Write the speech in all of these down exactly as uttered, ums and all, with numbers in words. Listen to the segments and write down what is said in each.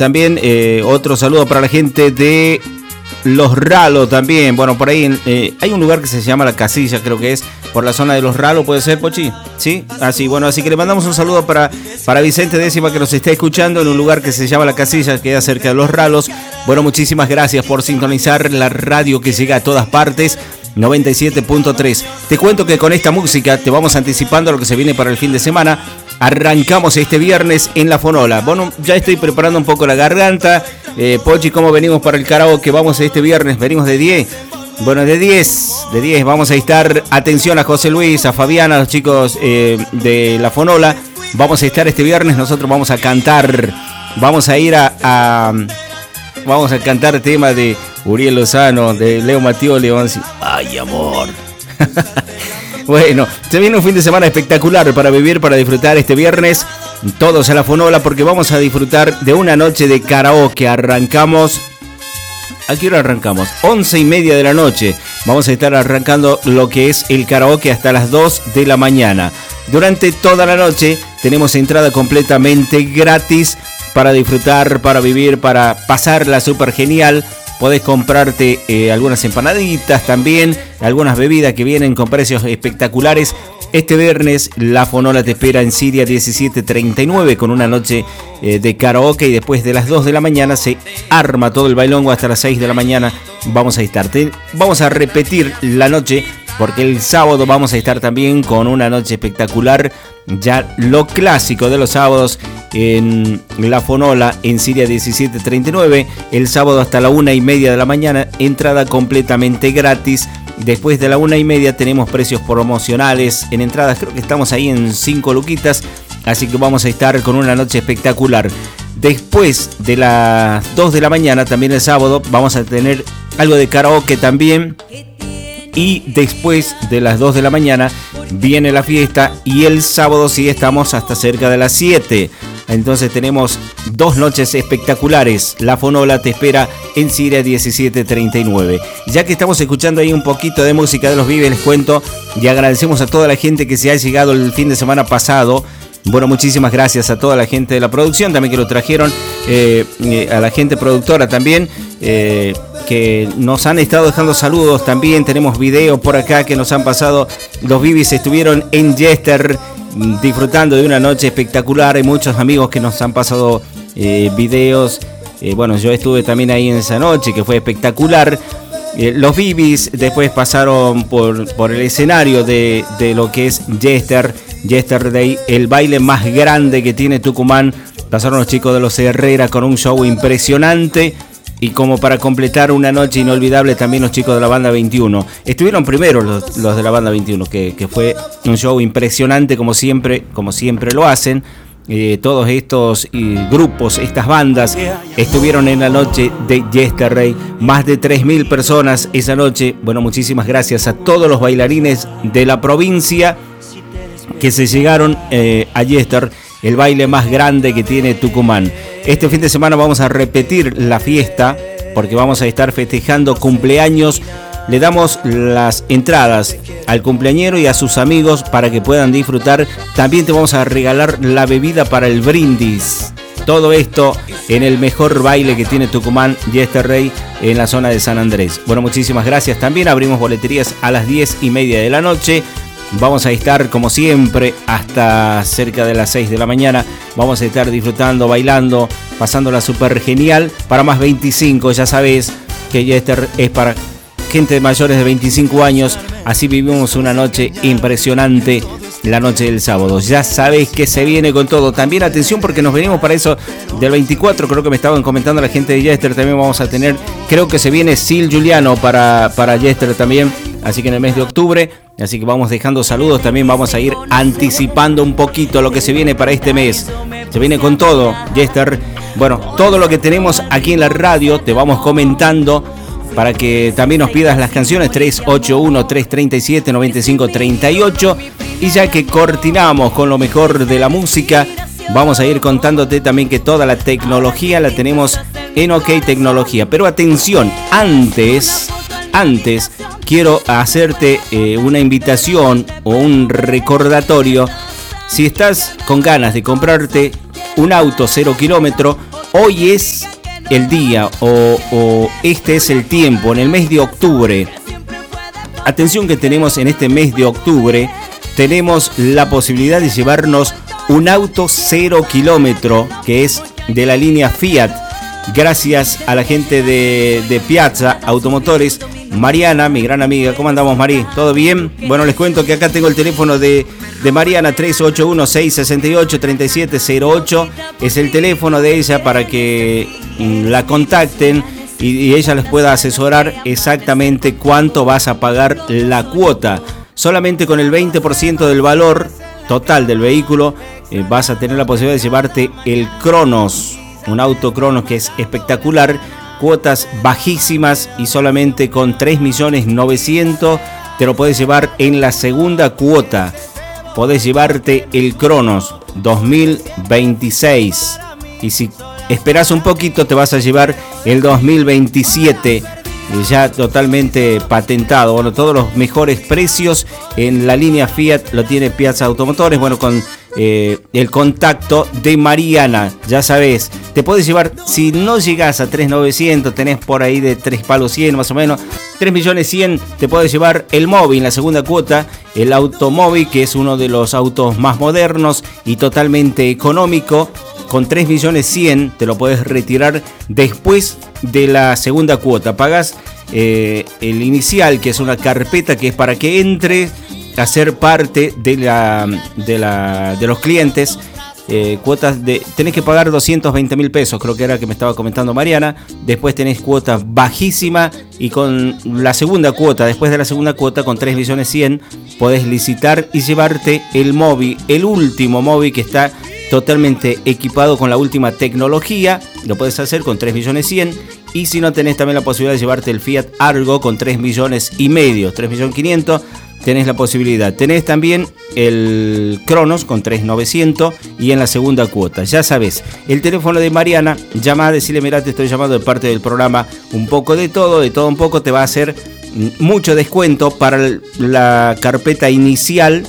también eh, otro saludo para la gente de Los Ralos también. Bueno, por ahí eh, hay un lugar que se llama La Casilla, creo que es por la zona de Los Ralos, ¿puede ser, Pochi? Sí, así, bueno, así que le mandamos un saludo para, para Vicente Décima, que nos está escuchando en un lugar que se llama La Casilla, que queda cerca de Los Ralos. Bueno, muchísimas gracias por sintonizar la radio que llega a todas partes, noventa y siete punto tres. Te cuento que con esta música te vamos anticipando lo que se viene para el fin de semana. Arrancamos este viernes en La Fonola. Bueno, ya estoy preparando un poco la garganta. Eh, Pochi, ¿cómo venimos para el karaoke? Vamos este viernes, venimos de diez. Bueno, de diez, de diez vamos a estar, atención a José Luis, a Fabiana, a los chicos eh, de La Fonola. Vamos a estar este viernes, nosotros vamos a cantar, vamos a ir a... a vamos a cantar el tema de Uriel Lozano, de Leo Mattioli. Vamos a decir, ¡ay, amor! Bueno, se viene un fin de semana espectacular para vivir, para disfrutar este viernes. Todos a La Fonola, porque vamos a disfrutar de una noche de karaoke. Arrancamos... ¿A qué hora arrancamos? once y media de la noche. Vamos a estar arrancando lo que es el karaoke hasta las dos de la mañana. Durante toda la noche tenemos entrada completamente gratis para disfrutar, para vivir, para pasarla súper genial. Podés comprarte eh, algunas empanaditas también, algunas bebidas que vienen con precios espectaculares. Este viernes La Fonola te espera en Siria diecisiete treinta y nueve con una noche eh, de karaoke, y después de las dos de la mañana se arma todo el bailongo hasta las seis de la mañana. Vamos a estar, te, vamos a repetir la noche porque el sábado vamos a estar también con una noche espectacular. Ya lo clásico de los sábados en La Fonola en Siria diecisiete treinta y nueve, el sábado hasta la una y media de la mañana, entrada completamente gratis. Después de la una y media tenemos precios promocionales en entradas, creo que estamos ahí en cinco luquitas, así que vamos a estar con una noche espectacular. Después de las dos de la mañana, también el sábado, vamos a tener algo de karaoke también. Y después de las dos de la mañana viene la fiesta, y el sábado sí estamos hasta cerca de las siete. Entonces tenemos dos noches espectaculares. La Fonola te espera en Siria diecisiete treinta y nueve. Ya que estamos escuchando ahí un poquito de música de Los Vives, les cuento y agradecemos a toda la gente que se ha llegado el fin de semana pasado. Bueno, muchísimas gracias a toda la gente de la producción también que lo trajeron, eh, eh, a la gente productora también, eh, que nos han estado dejando saludos también. Tenemos videos por acá que nos han pasado. Los Vivis estuvieron en Jester disfrutando de una noche espectacular. Hay muchos amigos que nos han pasado eh, videos. Eh, bueno, yo estuve también ahí en esa noche que fue espectacular. Eh, los Vivis después pasaron por, por el escenario de, de lo que es Jester, Jester Day, el baile más grande que tiene Tucumán. Pasaron los chicos de los Herrera con un show impresionante. Y como para completar una noche inolvidable, también los chicos de la Banda veintiuno. Estuvieron primero los, los de la Banda veintiuno, que, que fue un show impresionante, como siempre, como siempre lo hacen. Eh, todos estos eh, grupos, estas bandas, estuvieron en la noche de Yesterday. Más de tres mil personas esa noche. Bueno, muchísimas gracias a todos los bailarines de la provincia que se llegaron eh, a Yester, el baile más grande que tiene Tucumán. Este fin de semana vamos a repetir la fiesta porque vamos a estar festejando cumpleaños. Le damos las entradas al cumpleañero y a sus amigos para que puedan disfrutar. También te vamos a regalar la bebida para el brindis. Todo esto en el mejor baile que tiene Tucumán, Yesterday, en la zona de San Andrés. Bueno, muchísimas gracias. También abrimos boleterías a las diez y media de la noche. Vamos a estar como siempre hasta cerca de las seis de la mañana. Vamos a estar disfrutando, bailando, pasándola súper genial. Para más veinticinco, ya sabes que Yester es para gente de mayores de veinticinco años. Así vivimos una noche impresionante, la noche del sábado. Ya sabéis que se viene con todo. También atención porque nos venimos para eso del veinticuatro. Creo que me estaban comentando la gente de Yester. También vamos a tener, creo que se viene Sil Juliano para, para Yester también. Así que en el mes de octubre, así que vamos dejando saludos, también vamos a ir anticipando un poquito lo que se viene para este mes. Se viene con todo, Yester. Bueno, todo lo que tenemos aquí en la radio te vamos comentando para que también nos pidas las canciones tres ocho uno, tres tres siete, nueve cinco tres ocho. Y ya que cortinamos con lo mejor de la música, vamos a ir contándote también que toda la tecnología la tenemos en OK Tecnología. Pero atención, antes... Antes, quiero hacerte eh, una invitación o un recordatorio. Si estás con ganas de comprarte un auto cero kilómetro, hoy es el día o, o este es el tiempo, en el mes de octubre. Atención que tenemos en este mes de octubre, tenemos la posibilidad de llevarnos un auto cero kilómetro, que es de la línea Fiat, gracias a la gente de, de Piazza Automotores. Mariana, mi gran amiga, ¿cómo andamos, Mari? ¿Todo bien? Bueno, les cuento que acá tengo el teléfono de, de Mariana, tres ocho uno, seis seis ocho, tres siete cero ocho, es el teléfono de ella para que mm, la contacten y, y ella les pueda asesorar exactamente cuánto vas a pagar la cuota. Solamente con el veinte por ciento del valor total del vehículo eh, vas a tener la posibilidad de llevarte el Cronos, un auto Cronos que es espectacular, cuotas bajísimas y solamente con tres millones novecientos te lo puedes llevar en la segunda cuota. Podés llevarte el Cronos dos mil veintiséis y si esperás un poquito te vas a llevar el dos mil veintisiete ya totalmente patentado. Bueno, todos los mejores precios en la línea Fiat lo tiene Piazza Automotores. Bueno, con eh, el contacto de Mariana, ya sabes, te puedes llevar, si no llegás a tres millones novecientos, tenés por ahí de tres palos cien más o menos, tres millones cien, te puedes llevar el Mobi en la segunda cuota, el Automobi, que es uno de los autos más modernos y totalmente económico. Con tres millones cien te lo puedes retirar después de la segunda cuota. Pagas eh, el inicial, que es una carpeta que es para que entre a ser parte de, la, de, la, de los clientes. Eh, cuotas de, tenés que pagar doscientos veinte mil pesos, creo que era que me estaba comentando Mariana. Después tenés cuota bajísima y con la segunda cuota, después de la segunda cuota, con tres millones cien, podés licitar y llevarte el Mobi, el último Mobi que está totalmente equipado con la última tecnología. Lo puedes hacer con tres millones cien. Y si no, tenés también la posibilidad de llevarte el Fiat Argo con tres millones y medio, tres millones quinientos. Tenés la posibilidad. Tenés también el Cronos con tres millones novecientos y en la segunda cuota. Ya sabes, el teléfono de Mariana, llama a decirle, mirá, te estoy llamando de parte del programa Un Poco de Todo, de todo un poco, te va a hacer mucho descuento para la carpeta inicial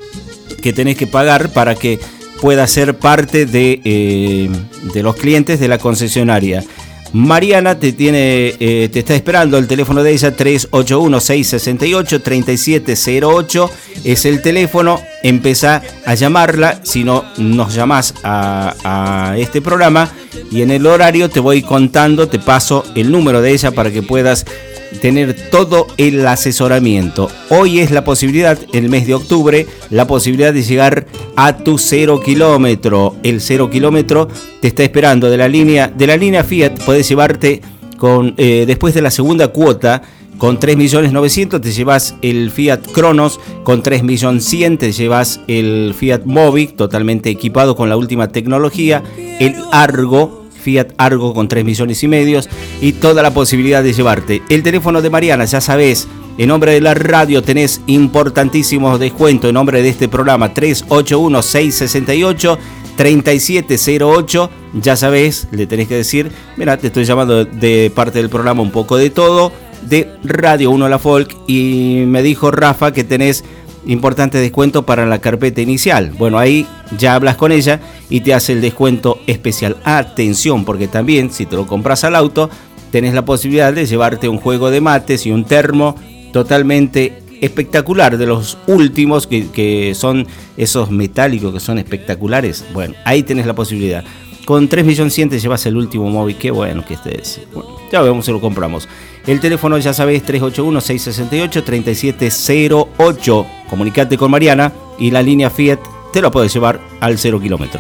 que tenés que pagar para que pueda ser parte de, eh, de los clientes de la concesionaria. Mariana te tiene eh, te está esperando, el teléfono de ella tres ocho uno, seis seis ocho, tres siete cero ocho es el teléfono. Empezá a llamarla si no nos llamás a, a este programa y en el horario te voy contando, te paso el número de ella para que puedas tener todo el asesoramiento. Hoy es la posibilidad, el mes de octubre, la posibilidad de llegar a tu cero kilómetro. El cero kilómetro te está esperando de la línea de la línea Fiat. Puedes llevarte con eh, después de la segunda cuota con tres millones novecientos te llevas el Fiat Cronos, con tres millones cien te llevas el Fiat Mobi totalmente equipado con la última tecnología, el Argo Fiat Argo con tres millones y medio y toda la posibilidad de llevarte. El teléfono de Mariana, ya sabés, en nombre de la radio tenés importantísimos descuentos en nombre de este programa, tres ocho uno, seis seis ocho, tres siete cero ocho, ya sabés, le tenés que decir, mira, te estoy llamando de parte del programa Un Poco de Todo, de Radio uno La Folk, y me dijo Rafa que tenés importante descuento para la carpeta inicial. Bueno, ahí ya hablas con ella y te hace el descuento especial. Atención, porque también si te lo compras al auto, tenés la posibilidad de llevarte un juego de mates y un termo totalmente espectacular, de los últimos que, que son esos metálicos que son espectaculares. Bueno, ahí tenés la posibilidad. Con tres millones cien te llevas el último móvil. Qué bueno que este es. Bueno, ya vemos si lo compramos. El teléfono, ya sabés, tres ocho uno, seis seis ocho, tres siete cero ocho. Comunicate con Mariana y la línea Fiat te lo puedes llevar al cero kilómetro.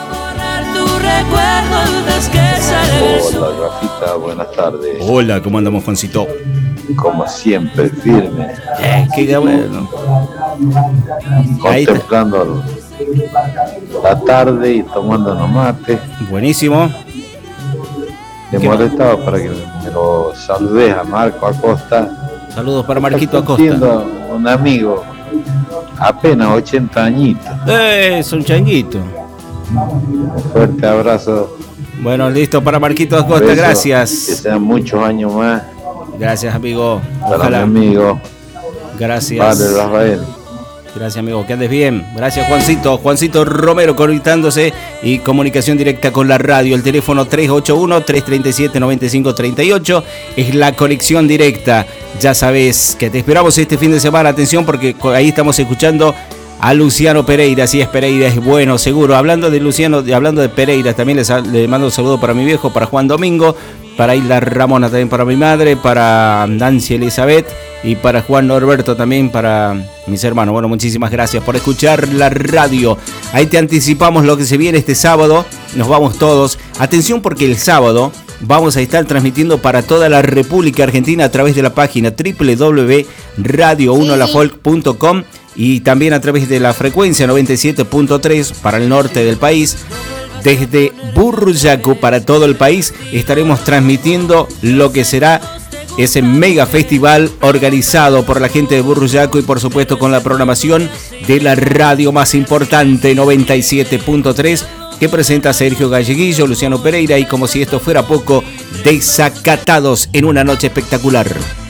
Hola, Rafita, buenas tardes. Hola, ¿cómo andamos, Juancito? Como siempre, firme. Eh, qué bueno. Contemplando la tarde y tomándonos mate. Buenísimo. Te molestaba para que me lo saludes a Marco Acosta. Saludos para Marquito Acosta. Un amigo, apenas ochenta añitos. Eh, es un changuito. Un fuerte abrazo. Bueno, listo para Marquito Acosta, beso, gracias. Que sean muchos años más. Gracias, amigo. Ojalá. Para mi amigo. Gracias. Vale, Rafael. Gracias, amigo, que andes bien. Gracias, Juancito. Juancito Romero conectándose y comunicación directa con la radio. El teléfono tres ocho uno, tres tres siete, nueve cinco tres ocho es la conexión directa. Ya sabes que te esperamos este fin de semana. Atención, porque ahí estamos escuchando a Luciano Pereira. Si es Pereira, es bueno, seguro. Hablando de Luciano, hablando de Pereira, también les, le mando un saludo para mi viejo, para Juan Domingo, para Hilda Ramona, también para mi madre, para Nancy Elizabeth y para Juan Norberto, también para mis hermanos. Bueno, muchísimas gracias por escuchar la radio. Ahí te anticipamos lo que se viene este sábado. Nos vamos todos. Atención, porque el sábado vamos a estar transmitiendo para toda la República Argentina a través de la página doble u doble u doble u punto radio uno la folk punto com y también a través de la frecuencia noventa y siete punto tres para el norte del país. Desde Burruyacu para todo el país estaremos transmitiendo lo que será ese mega festival organizado por la gente de Burruyacu y por supuesto con la programación de la radio más importante, noventa y siete punto tres, que presenta Sergio Galleguillo, Luciano Pereira y, como si esto fuera poco, Desacatados en una noche espectacular.